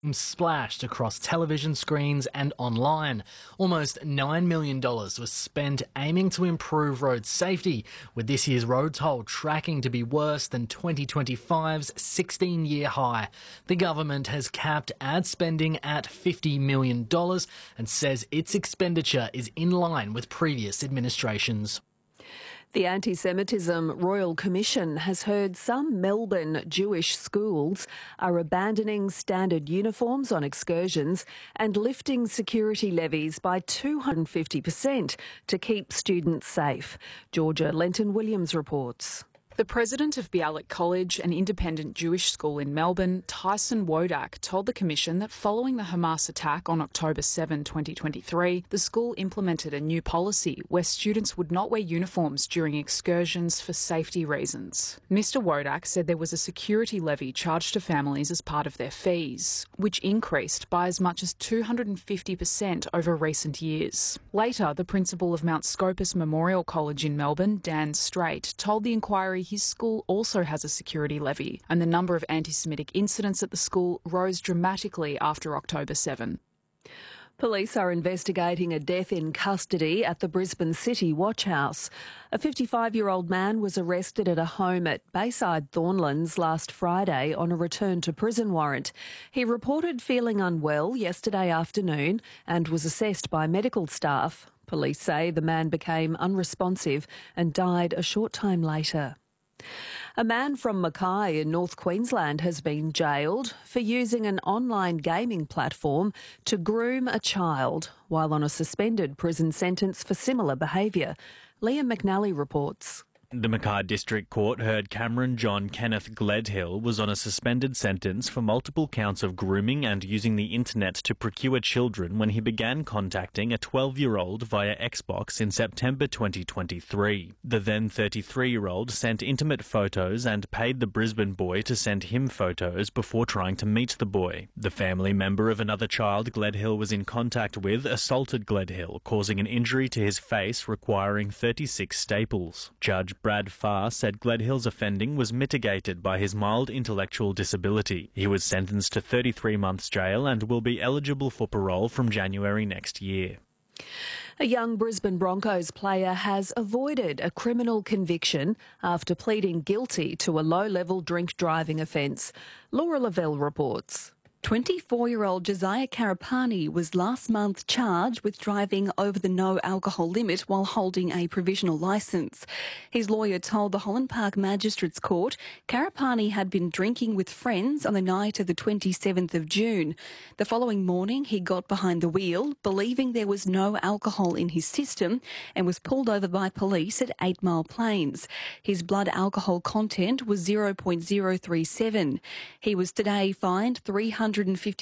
splashed across television screens and online. Almost $9 million was spent aiming to improve road safety, with this year's road toll tracking to be worse than 2025's 16-year high. The government has capped ad spending at $50 million and says its expenditure is in line with previous administrations. The Anti-Semitism Royal Commission has heard some Melbourne Jewish schools are abandoning standard uniforms on excursions and lifting security levies by 250% to keep students safe. Georgia Lenton-Williams reports. The president of Bialik College, an independent Jewish school in Melbourne, Tyson Wodak, told the Commission that following the Hamas attack on October 7, 2023, the school implemented a new policy where students would not wear uniforms during excursions for safety reasons. Mr Wodak said there was a security levy charged to families as part of their fees, which increased by as much as 250% over recent years. Later, the principal of Mount Scopus Memorial College in Melbourne, Dan Straight, told the inquiry his school also has a security levy, and the number of anti-Semitic incidents at the school rose dramatically after October 7. Police are investigating a death in custody at the Brisbane City Watch House. A 55-year-old man was arrested at a home at Bayside Thornlands last Friday on a return to prison warrant. He reported feeling unwell yesterday afternoon and was assessed by medical staff. Police say the man became unresponsive and died a short time later. A man from Mackay in North Queensland has been jailed for using an online gaming platform to groom a child while on a suspended prison sentence for similar behaviour. Liam McNally reports. The Mackay District Court heard Cameron John Kenneth Gledhill was on a suspended sentence for multiple counts of grooming and using the internet to procure children when he began contacting a 12-year-old via Xbox in September 2023. The then 33-year-old sent intimate photos and paid the Brisbane boy to send him photos before trying to meet the boy. The family member of another child Gledhill was in contact with assaulted Gledhill, causing an injury to his face requiring 36 staples. Judge Brad Farr said Gledhill's offending was mitigated by his mild intellectual disability. He was sentenced to 33 months jail and will be eligible for parole from January next year. A young Brisbane Broncos player has avoided a criminal conviction after pleading guilty to a low-level drink driving offence. Laura Lavelle reports. 24-year-old Josiah Karapani was last month charged with driving over the no alcohol limit while holding a provisional licence. His lawyer told the Holland Park Magistrates Court Karapani had been drinking with friends on the night of the 27th of June. The following morning he got behind the wheel, believing there was no alcohol in his system, and was pulled over by police at 8 Mile Plains. His blood alcohol content was 0.037. He was today fined $350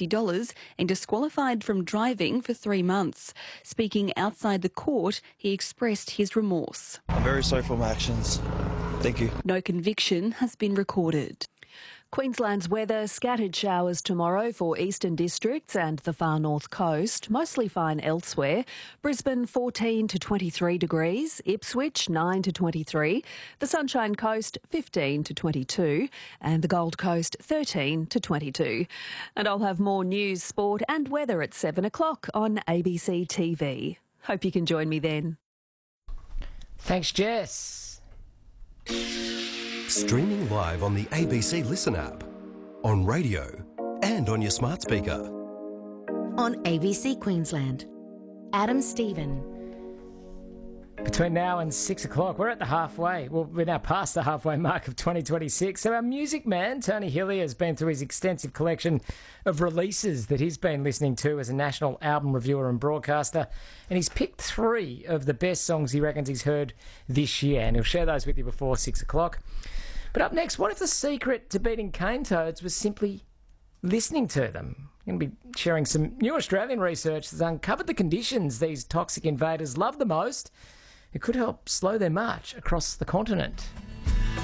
and disqualified from driving for 3 months. Speaking outside the court, he expressed his remorse. I'm very sorry for my actions. Thank you. No conviction has been recorded. Queensland's weather, scattered showers tomorrow for eastern districts and the far north coast, mostly fine elsewhere. Brisbane 14 to 23 degrees, Ipswich 9 to 23, the Sunshine Coast 15 to 22 and the Gold Coast 13 to 22. And I'll have more news, sport and weather at 7 o'clock on ABC TV. Hope you can join me then. Thanks, Jess. Streaming live on the ABC Listen app, on radio and on your smart speaker. On ABC Queensland. Adam Stephen. Between now and 6 o'clock, we're at the halfway. Well, we're now past the halfway mark of 2026. So our music man, Tony Hillier, has been through his extensive collection of releases that he's been listening to as a national album reviewer and broadcaster. And he's picked 3 of the best songs he reckons he's heard this year. And he'll share those with you before 6 o'clock. But up next, what if the secret to beating cane toads was simply listening to them? I'm going to be sharing some new Australian research that's uncovered the conditions these toxic invaders love the most. It could help slow their march across the continent.